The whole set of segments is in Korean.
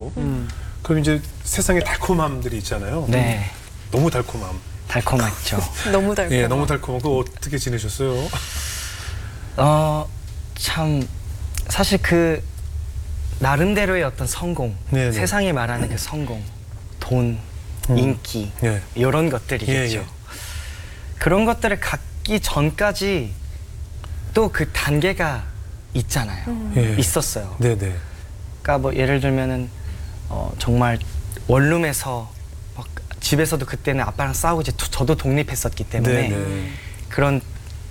거죠. 그럼 이제 세상에 달콤함들이 있잖아요. 네, 너무 달콤함. 달콤했죠. 너무 달콤. 예, 너무 달콤한 거 어떻게 지내셨어요? 참 사실 그 나름대로의 어떤 성공, 네네. 세상이 말하는 그 성공, 돈, 인기 예. 이런 것들이겠죠. 예, 예. 그런 것들을 갖기 전까지 또 그 단계가 있잖아요. 예. 있었어요. 네네. 그러니까 뭐 예를 들면은 정말 원룸에서 막 집에서도 그때는 아빠랑 싸우고 이제 저도 독립했었기 때문에 네네. 그런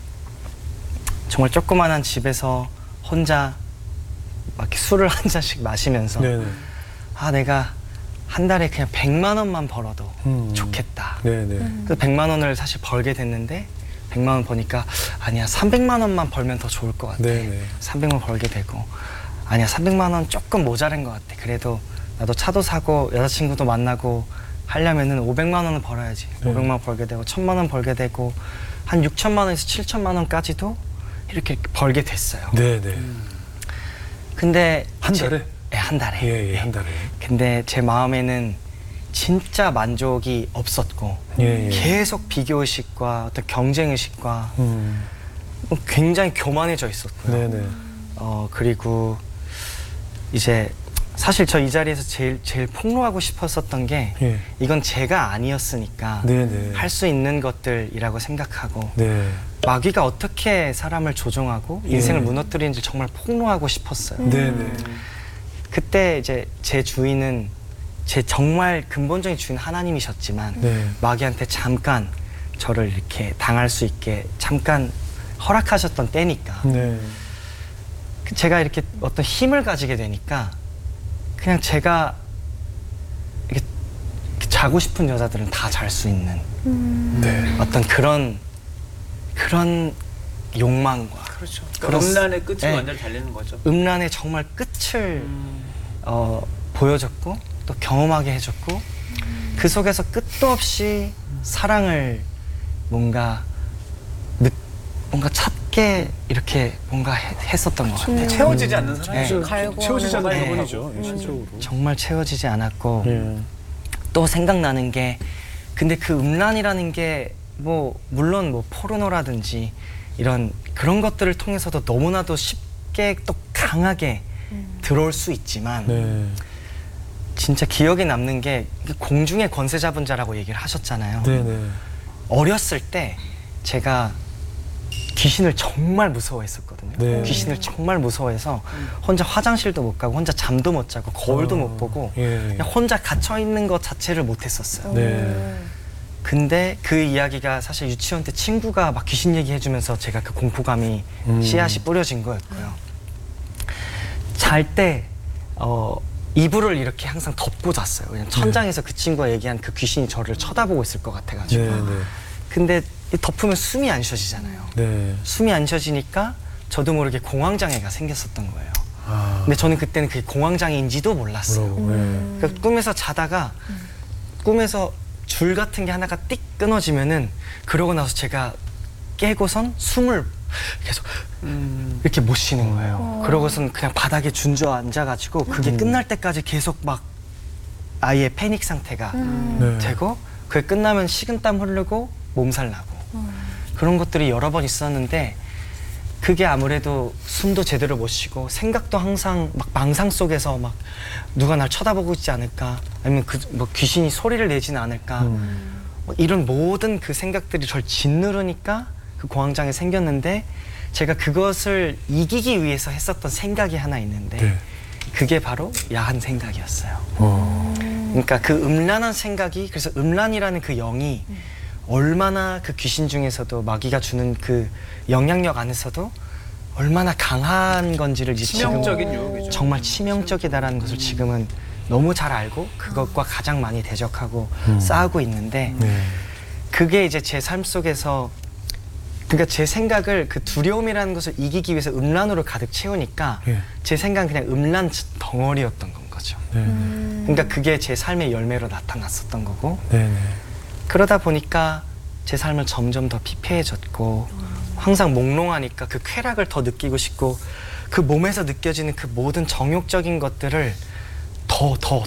정말 조그만한 집에서 혼자 막 이렇게 술을 한 잔씩 마시면서 네네. 아 내가 한 달에 그냥 100만 원만 벌어도 좋겠다. 네네. 그 100만 원을 사실 벌게 됐는데 100만 원 버니까 아니야 300만 원만 벌면 더 좋을 것 같아. 네네. 300만 원 벌게 되고 아니야 300만 원 조금 모자란 것 같아. 그래도 나도 차도 사고 여자친구도 만나고 하려면은 500만 원은 벌어야지. 500만 원 벌게 되고 1000만 원 벌게 되고 한 6천만 원에서 7천만 원까지도 이렇게 벌게 됐어요. 네네. 근데 한 달에? 네, 한 달에. 예, 예, 한 달에. 근데 제 마음에는 진짜 만족이 없었고 예, 예. 계속 비교의식과 어떤 경쟁의식과 굉장히 교만해져 있었고요. 네네. 그리고 이제 사실 저 이 자리에서 제일 폭로하고 싶었었던 게 예. 이건 제가 아니었으니까 네네. 할 수 있는 것들이라고 생각하고 네. 마귀가 어떻게 사람을 조종하고 인생을 무너뜨리는지 정말 폭로하고 싶었어요. 네네. 그때 이제 제 주인은 제 정말 근본적인 주인 하나님이셨지만 네. 마귀한테 잠깐 저를 이렇게 당할 수 있게 잠깐 허락하셨던 때니까 네. 제가 이렇게 어떤 힘을 가지게 되니까 그냥 제가 이렇게 자고 싶은 여자들은 다 잘 수 있는 네. 어떤 그런 욕망과 그렇죠. 그런- 음란의 끝이 네. 완전히 달리는 거죠. 음란의 정말 끝을 보여줬고 또 경험하게 해줬고 그 속에서 끝도 없이 사랑을 뭔가 찾게 이렇게 뭔가 했었던 것 같아요. 채워지지 않는 사람이죠. 네. 갈고 채워지지 않는 네. 부분이죠. 실적으로. 정말 채워지지 않았고 예. 또 생각나는 게 근데 그 음란이라는 게 뭐 물론 뭐 포르노라든지 이런 그런 것들을 통해서도 너무나도 쉽게 또 강하게 들어올 수 있지만 네. 진짜 기억에 남는 게 공중의 권세 잡은 자라고 얘기를 하셨잖아요. 네네. 어렸을 때 제가 귀신을 정말 무서워했었거든요. 네. 귀신을 정말 무서워해서 혼자 화장실도 못 가고 혼자 잠도 못 자고 거울도 못 보고 예. 그냥 혼자 갇혀 있는 것 자체를 못 했었어요. 네. 근데 그 이야기가 사실 유치원 때 친구가 막 귀신 얘기해주면서 제가 그 공포감이 씨앗이 뿌려진 거였고요. 잘 때 이불을 이렇게 항상 덮고 잤어요. 그냥 천장에서 그 친구가 얘기한 그 귀신이 저를 쳐다보고 있을 것 같아가지고. 네네. 근데 덮으면 숨이 안 쉬어지잖아요. 네. 숨이 안 쉬어지니까 저도 모르게 공황장애가 생겼었던 거예요. 아. 근데 저는 그때는 그게 공황장애인지도 몰랐어요. 뭐라고? 네. 그러니까 꿈에서 자다가 꿈에서 줄 같은 게 하나가 띡 끊어지면은 그러고 나서 제가 깨고선 숨을 계속 이렇게 못 쉬는 거예요. 그러고선 그냥 바닥에 준주앉아가지고 그게 끝날 때까지 계속 막 아예 패닉 상태가 네. 되고 그게 끝나면 식은땀 흐르고 몸살 나고 그런 것들이 여러 번 있었는데 그게 아무래도 숨도 제대로 못 쉬고 생각도 항상 막 망상 속에서 막 누가 날 쳐다보고 있지 않을까 아니면 그 뭐 귀신이 소리를 내지는 않을까 뭐 이런 모든 그 생각들이 저를 짓누르니까 그 공황장애 생겼는데 제가 그것을 이기기 위해서 했었던 생각이 하나 있는데 네. 그게 바로 야한 생각이었어요. 그러니까 그 음란한 생각이 그래서 음란이라는 그 영이 얼마나 그 귀신 중에서도 마귀가 주는 그 영향력 안에서도 얼마나 강한 건지를 이제 치명적인 지금 유혹이죠. 정말 치명적이다라는 것을 지금은 너무 잘 알고 그것과 가장 많이 대적하고 싸우고 있는데 네. 그게 이제 제 삶 속에서 그러니까 제 생각을 그 두려움이라는 것을 이기기 위해서 음란으로 가득 채우니까 예. 제 생각은 그냥 음란 덩어리였던 건 거죠. 네. 그러니까 그게 제 삶의 열매로 나타났었던 거고 네네. 그러다 보니까 제 삶은 점점 더 피폐해졌고 항상 몽롱하니까 그 쾌락을 더 느끼고 싶고 그 몸에서 느껴지는 그 모든 정욕적인 것들을 더